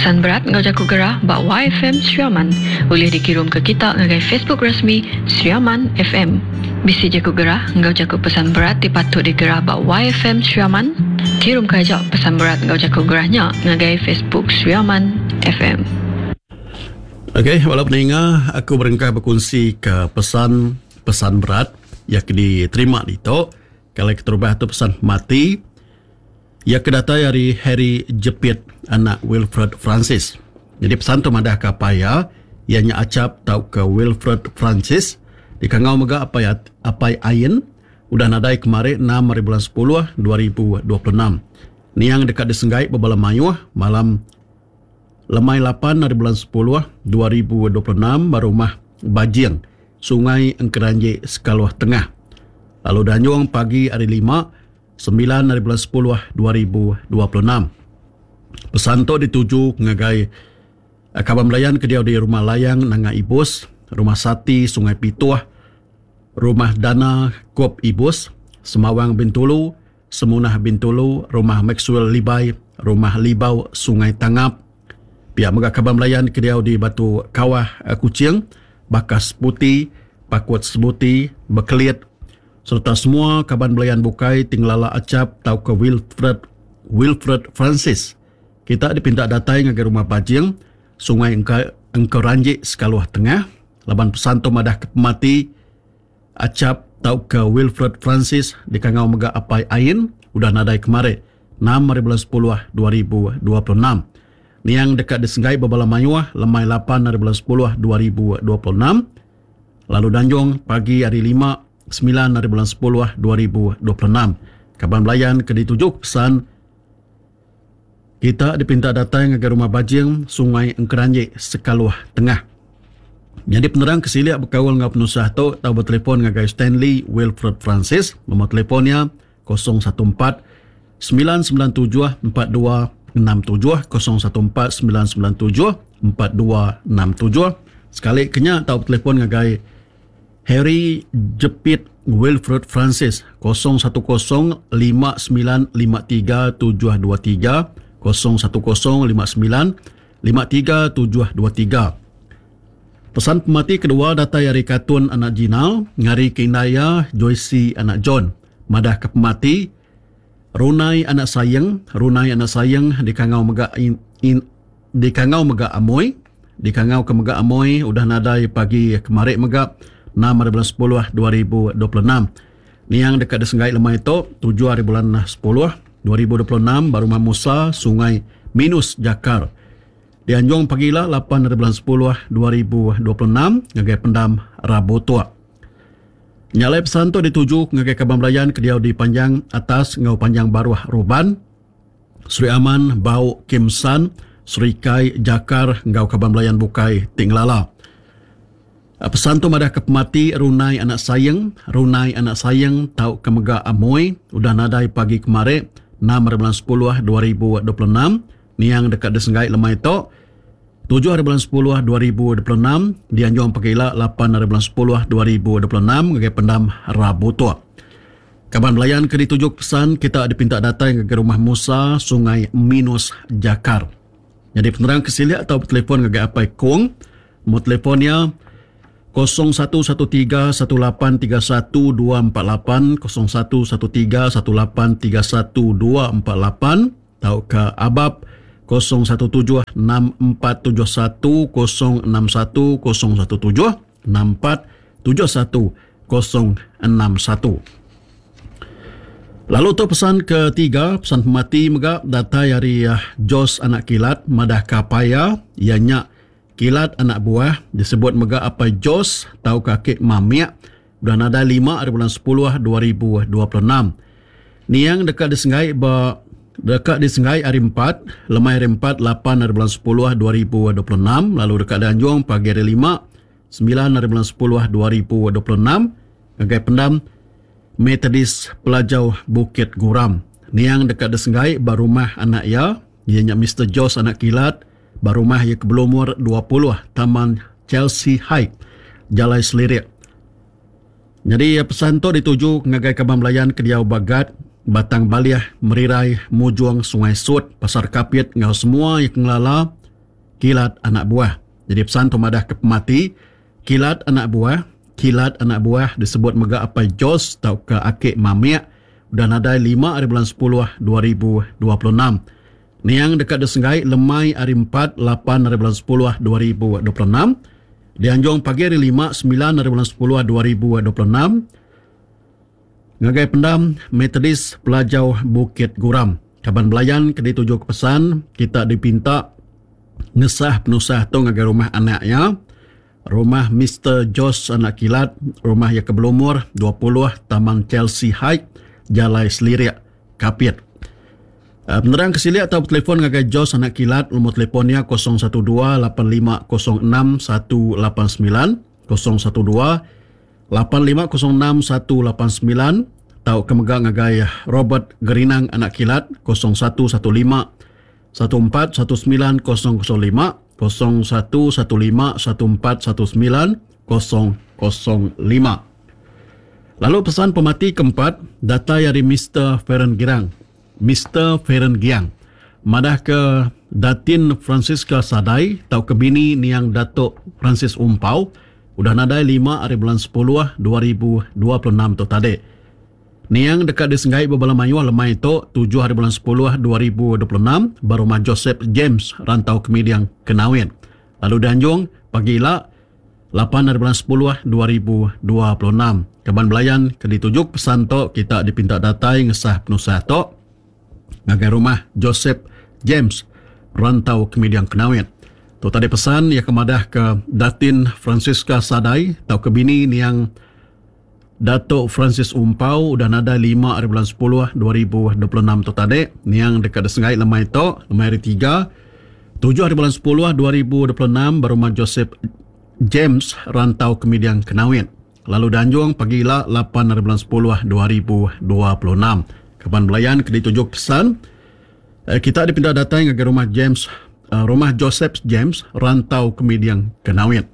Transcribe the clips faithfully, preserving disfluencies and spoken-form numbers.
Pesan berat ngau jaku gerah bak Y F M Sriaman boleh dikirim ke kita ngagai Facebook rasmi Sriaman F M. Bisi jaku gerah ngau jaku pesan berat dipatut digerah bak Y F M Sriaman. Kirim kajak pesan berat ngau jaku gerahnya ngagai Facebook Sriaman F M. Okey, walaupun pendengar, aku berengkah berkongsi ke pesan pesan berat yang diterima di tu. Kalau kita rubah tu pesan mati, ia kedata dari Harry Jepit anak Wilfred Francis. Jadi pesan tu madah ke paya, ianya acap tau ke Wilfred Francis di kangau mega apa ya apa ain udah nadai kemarin enam hari bulan sepuluh dua ribu dua puluh enam. Ni yang dekat disenggai bebala mayuh malam lemai lapan hari bulan sepuluh dua ribu dua puluh enam barumah Bajing Sungai Engkeranji Sekaluah Tengah. Lalu Danjung pagi hari lima sembilan hari bulan sepuluh dua ribu dua puluh enam. Pesan tu dituju ngagai kaban melayan ke dia di rumah layang Nanga Ibus, rumah Sati Sungai Pituah, rumah Dana Kop Ibus, Semawang Bintulu, Semunah Bintulu, rumah Maxwell Libai, rumah Libau Sungai Tangap. Pihak mega kaban melayan ke dia di Batu Kawah Kucing, Bakas Putih, Pakuat Sebuti, Bekeliat, serta semua kaban belayan bukai tinglala acap tau ke Wilfred Wilfred Francis. Kita dipinta datai ngagai rumah Bajing Sungai Engkeranji Sekaluah Tengah. Laban pesan tu madah ke pemati acap tau ke Wilfred Francis di kangau mega apai ain udah nadai kemarin enam hari bulan sepuluh dua ribu dua puluh enam. Ni yang dekat disenggai bebala mayuah lemai lapan hari bulan sepuluh dua ribu dua puluh enam. Lalu Danjung pagi hari lima sembilan hari bulan sepuluh dua ribu dua puluh enam. Kaban belayan ke ditujuk pesan kita dipinta datang ke rumah Bajing Sungai Engkeranji Sekaluah Tengah. Jadi penerang kesiliak berkawal dengan penusah tu tahu bertelefon dengan Stanley Wilfred Francis. Nombor telefonnya kosong satu empat sembilan sembilan tujuh empat dua enam tujuh kosong satu empat sembilan sembilan tujuh empat dua enam tujuh. Sekali kenya tahu telefon dengan Harry Jepit Wilfred Francis kosong satu kosong lima sembilan lima tiga tujuh dua tiga kosong satu kosong lima sembilan lima tiga tujuh dua tiga. Pesan pemati kedua data dari Katun anak Jinal, Ngari Kinaya Joyce anak John. Madah ke pemati Runai anak sayang, Runai anak sayang di kangau mega in, in, di kangau mega Amoy, di kangau ke mega Amoy udah nadai pagi kemarin mega enam hari bulan sepuluh dua ribu dua puluh enam. Ni yang dekat disenggai lemah itu tujuh hari bulan sepuluh dua ribu dua puluh enam baru Musa Sungai Minus Jakar. Di Anjong pagilah lapan hari bulan sepuluh dua ribu dua puluh enam ngagai pendam Rabu Tua. Nyalai pesan tu dituju ngagai kaban belayan ke dia di panjang atas ngau panjang baruah Ruban, Sri Aman Bau Kim San, Sri Kai Jakar ngau kaban belayan bukai Tinglala. Pesan tu madah ke pemati Runai anak sayang, Runai anak sayang tau ke mega Amoy udah nadai pagi kemarin enam hari bulan sepuluh dua ribu dua puluh enam. Ni yang dekat disenggai lemah itu tujuh hari bulan sepuluh dua ribu dua puluh enam. Di Anjong pagilah lapan hari bulan sepuluh dua ribu dua puluh enam ngagai pendam Rabu Tua. Kaban belayan ke ditujuk pesan kita dipinta datang ke rumah Musa Sungai Minus Jakar. Jadi penerang kesiliak atau telefon ngagai apai kong. Nombor telefonnya kosong satu satu tiga satu lapan tiga satu dua empat lapan kosong satu satu tiga satu lapan tiga satu dua empat lapan atau ke Abab kosong satu tujuh enam empat tujuh satu kosong enam satu kosong satu tujuh enam empat tujuh satu kosong enam satu. Lalu tu pesan ketiga, pesan pemati mega data dari uh, Jos anak kilat madah kapaya ianya kilat anak buah disebut mega apa Jos tau kakek mamiak udah nada lima hari bulan sepuluh dua ribu dua puluh enam. Ni yang dekat disenggai ba dekat disenggai hari empat lemai hari empat lapan hari bulan sepuluh dua ribu dua puluh enam. Lalu dekat Danjung pagi hari lima sembilan hari bulan sepuluh dua ribu dua puluh enam ngagai pendam Metodis Pelajau Bukit Guram. Ni yang dekat disenggai ba rumah anak ya ianya Mister Jos anak kilat ba rumah ia ke berumur dua puluh Taman Chelsea High Jalai Selirik. Jadi pesan tu dituju ngagai kaban belayan ke Diau Bagat Batang Baliah Merirai Mujuang Sungai Sut Pasar Kapit ngau semua yang ngelala kilat anak buah. Jadi pesan tumadah ke pemati, kilat anak buah, kilat anak buah disebut mega apa Jos tau ke akik mamiak dan ada lima hari bulan sepuluh dua ribu dua puluh enam. Niang dekat desenggai lemai hari empat lapan hari bulan sepuluh dua ribu dua puluh enam. Dianjung pagi hari lima sembilan hari bulan sepuluh dua ribu dua puluh enam. Ngagai pendam Metodis Pelajau Bukit Guram. Kaban belayan ke dituju ke pesan, kita dipinta ngesah penusah tu ngagai rumah anaknya. Rumah mister Jos anak kilat, rumah yang kebelumur dua puluh Taman Chelsea Heights, Jalai Selirik, Kapit. Uh, penerang kesiliak atau telefon ngagai Jos anak kilat, nombor telefonnya kosong satu dua lapan lima kosong enam satu lapan sembilan, kosong satu dua lapan lima kosong enam satu lapan sembilan, atau kemegang ngagai Robert Gerinang anak kilat kosong satu satu lima satu empat satu sembilan kosong kosong lima, kosong satu satu lima satu empat satu sembilan kosong kosong lima. Lalu pesan pemati keempat, data dari mister Feren Girang. mister Feren Giang. Madah ke Datin Francisca Sadai, tau ke bini niang Datuk Francis Umpau, udah nadai lima hari bulan sepuluh dua ribu dua puluh enam tu tadi. Niang dekat disenggai berbala mayuah lemai itu tujuh hari bulan sepuluh dua ribu dua puluh enam, baru rumah Joseph James rantau ke Midiang Kenawin. Lalu Danjung pagilah lapan hari bulan sepuluh dua ribu dua puluh enam. Kaban belayan ke ditujuk pesan to kita dipinta datai ngesah penusah to ngagai rumah Joseph James rantau ke Midiang Kenawin. Tu tadi pesan ia kemadah ke Datin Francisca Sadai tau ke bini niang Datuk Francis Umpau udah nada lima hari bulan sepuluh dua ribu dua puluh enam tu tadi niang dekat desengai lemai to lemai hari tiga tujuh hari bulan sepuluh dua ribu dua puluh enam baru rumah Joseph James rantau ke Midiang Kenawin. Lalu Danjung pagilah lapan hari bulan sepuluh dua ribu dua puluh enam. Kapan belayan ke ditujuk pesan, eh, kita dipindah datang ke rumah James, uh, rumah Joseph James rantau ke Midiang Kenawin.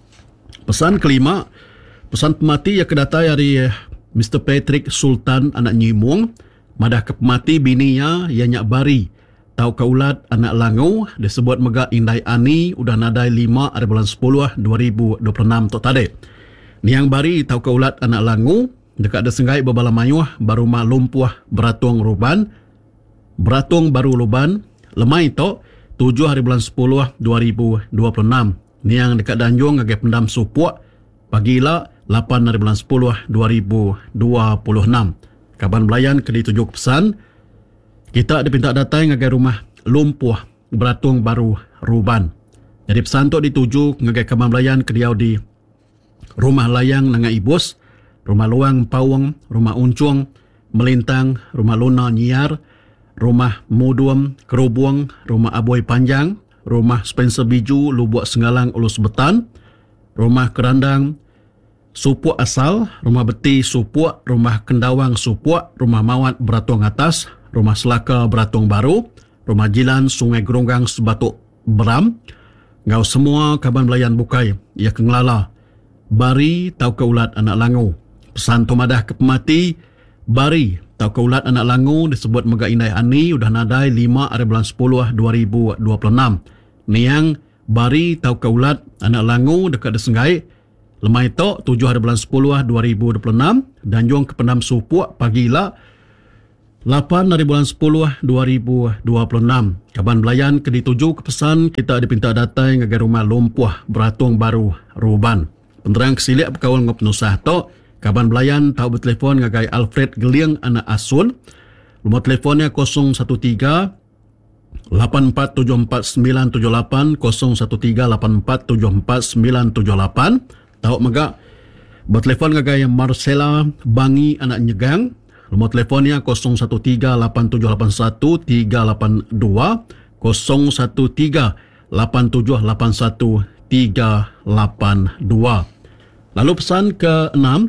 Pesan kelima, pesan pemati yang kedatai dari eh, mister Patrick Sultan anak Nyimung, madah ke pemati bininya yang nyak bari, tau kaulat anak langu, disebut mega Indai Ani, udah nadai lima hari bulan sepuluh dua ribu dua puluh enam tu tadi. Niang bari tau kaulat anak langu, dekat desenggai berbala mayuah baru mak lumpuah beratung ruban beratung baru luban lemai to tujuh hari bulan sepuluh dua ribu dua puluh enam. Ni yang dekat Danjung ngagai pendam supuak pagilah lapan hari bulan sepuluh dua ribu dua puluh enam. Kaban belayan ke ditujuk pesan kita dipinta datang ngagai rumah lumpuah beratung baru ruban. Jadi pesan to dituju ngagai kaban belayan ke diau di rumah layang nanga ibus, rumah luang pawang, rumah uncung, melintang, rumah luna nyiar, rumah muduam, kerubuang, rumah aboy panjang, rumah Spencer Biju, Lubuk Senggalang, Ulus Betan, rumah kerandang, Supuak Asal, rumah beti Supuak, rumah Kendawang Supuak, rumah Mawat Beratung Atas, rumah Selaka Beratung Baru, rumah Jilan Sungai Geronggang Sebatuk Beram. Ngau semua kaban belayan bukai, ia kengelala, bari tau keulat anak langu. Pesan tumadah ke pemati, bari tau keulat anak langu disebut mega Indai Ani udah nadai lima hari bulan sepuluh dua ribu dua puluh enam. Niang bari tau keulat anak langu dekat desenggai lemai to tujuh hari bulan sepuluh dua ribu dua puluh enam. Danjung ke pendam supuak pagilah lapan hari bulan sepuluh dua ribu dua puluh enam. Kaban belayan ke dituju ke pesan kita dipinta datang ngagai rumah lumpuah beratung baru ruban. Penerang kesiliak berkawal ngop nusah to. Kaban belayan tahu bertelefon ngagai Alfred Geliang anak Asun. Nombor telefonnya kosong satu tiga lapan empat tujuh empat sembilan tujuh lapan, kosong satu tiga lapan empat tujuh empat sembilan tujuh lapan. Tahu mega bertelefon ngagai Marcella Bangi anak Nyegang. Nombor telefonnya kosong satu tiga lapan tujuh lapan satu tiga lapan dua, kosong satu tiga lapan tujuh lapan satu tiga lapan dua. Lalu pesan ke enam,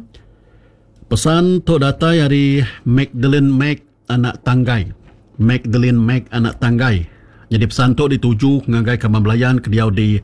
pesan to data dari Magdalene Mac anak Tanggai. Magdalene Mac anak Tanggai. Jadi pesan to dituju ngagai Kamambelayan ke diau di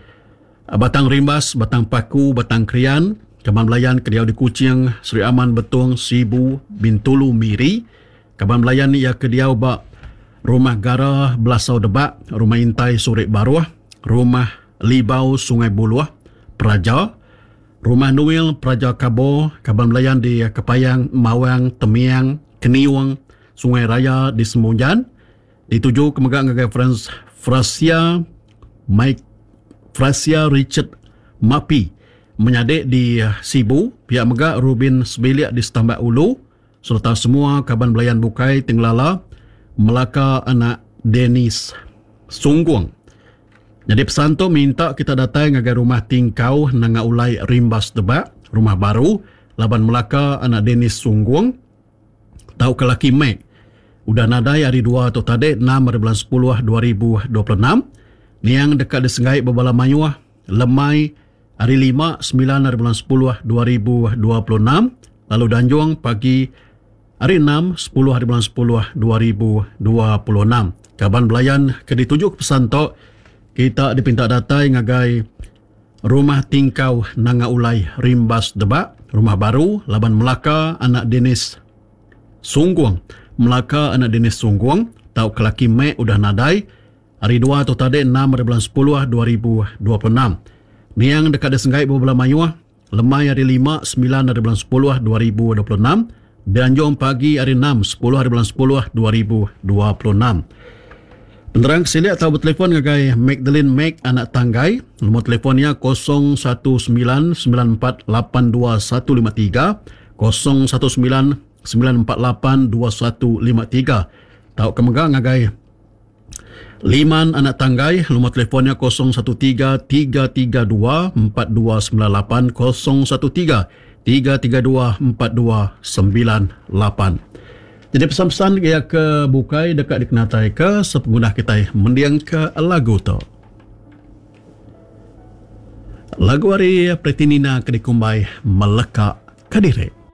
Batang Rimbas, Batang Paku, Batang Krian. Kamambelayan ke diau di Kuching, Sri Aman Betung, Sibu, Bintulu, Miri. Kamambelayan ia ke diau ba Rumah Gara, Belasau Debak, Rumah Intai, Surik Baruah. Rumah Libau Sungai Buluah, Praja. Rumah Nuil, Praja Kabo, Kaban Melayan di Kepayang, Mawang, Temiang, Keniwang, Sungai Raya di Semunjan. Dituju ke Megak ngagai Frans Frasia Mike Frasia Richard Mapi menyadik di Sibu, pihak Megak Rubin Sebiliak di Setambak Ulu, serta semua Kaban Belayan Bukai Tinglala, Melaka anak Dennis Sungguang. Jadi pesan tu minta kita datang ngagai rumah tingkau nanga ulai Rimbas Debak, rumah baru, Laban Melaka anak Dennis Sungguang. Tahu ke laki Mek. Udah nadai hari dua atau tadi enam hari bulan sepuluh dua ribu dua puluh enam. Niang dekat disengai Babala Mayuah, Lemai hari lima sembilan hari bulan sepuluh dua ribu dua puluh enam. Lalu Danjung pagi hari enam sepuluh hari bulan sepuluh dua ribu dua puluh enam. Kaban Belayan ke dituju ke pesan tok kita dipinta datang ngagai rumah tingkau nanga ulai Rimbas Debak, rumah baru Laban Melaka anak Dennis Sungguang. Melaka anak Dennis Sungguang, tahu kelaki Mek udah nadai hari dua atau tadi enam hari bulan sepuluh dua ribu dua puluh enam. Niang dekat Desenggai Babala Mayuah, Lemai hari lima sembilan hari bulan sepuluh dua ribu dua puluh enam. Dan Jom pagi hari enam sepuluh hari bulan sepuluh dua ribu dua puluh enam. Penerang siliak tahu bertelefon ngagai Magdalene Mac anak Tanggai. Nombor telefonnya kosong satu sembilan sembilan empat lapan dua satu lima tiga, kosong satu sembilan sembilan empat lapan dua satu lima tiga. Tahu kemegang ngagai Liman anak Tanggai. Nombor telefonnya kosong satu tiga tiga tiga dua empat dua sembilan lapan, kosong satu tiga tiga tiga dua empat dua sembilan lapan. Jadi pesan-pesan dia ke bukai dekat dikenatai ke sepengguna kita mendiang ke lagu tu. Lagu hari Pretinina ke dikumbai Meleka Kadire.